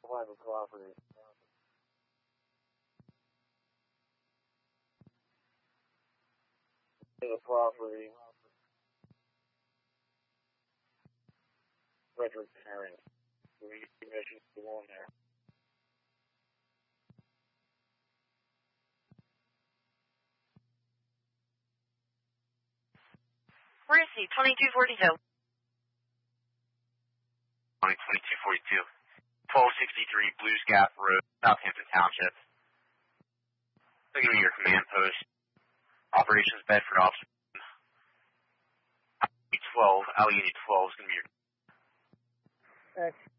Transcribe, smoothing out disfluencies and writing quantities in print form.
private property. The property. Frederick Parent. Do we get permission to go on there? Where is he? 2242. 2242. 1263 Blues Gap Road, Southampton Township. Looking at your command post. Operations Bedford Officer. Allegheny 12 is going to be your...